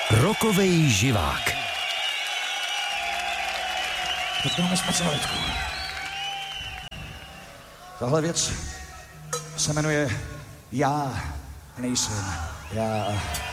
Rokovej živák. Teď máme specialitku. Tahle věc se jmenuje Já nejsem já.